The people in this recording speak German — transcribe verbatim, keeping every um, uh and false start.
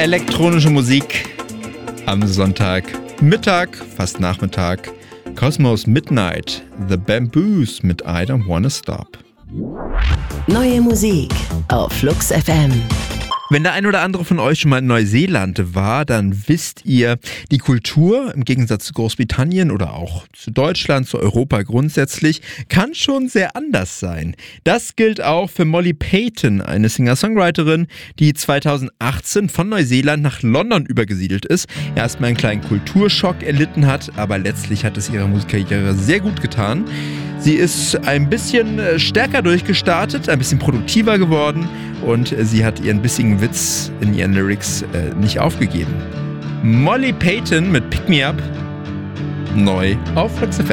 Elektronische Musik am Sonntagmittag, fast Nachmittag. Cosmos Midnight, The Bamboos mit I Don't Wanna Stop. Neue Musik auf Flux F M. Wenn der ein oder andere von euch schon mal in Neuseeland war, dann wisst ihr, die Kultur im Gegensatz zu Großbritannien oder auch zu Deutschland, zu Europa grundsätzlich, kann schon sehr anders sein. Das gilt auch für Molly Payton, eine Singer-Songwriterin, die zweitausendachtzehn von Neuseeland nach London übergesiedelt ist, erstmal einen kleinen Kulturschock erlitten hat, aber letztlich hat es ihrer Musikkarriere sehr gut getan. Sie ist ein bisschen stärker durchgestartet, ein bisschen produktiver geworden und sie hat ihren bissigen Witz in ihren Lyrics äh, nicht aufgegeben. Molly Payton mit Pick Me Up, neu auf Flux F M.